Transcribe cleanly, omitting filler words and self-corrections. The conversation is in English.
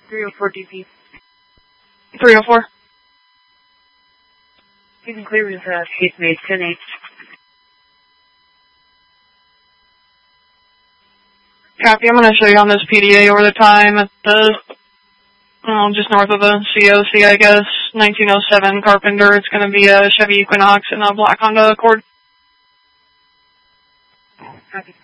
304 DP. 304. You can clear with Casemate 10-8. Copy, I'm going to show you on this PDA over the time at the, just north of the COC, I guess, 1907 Carpenter. It's going to be a Chevy Equinox and a black Honda Accord. Copy.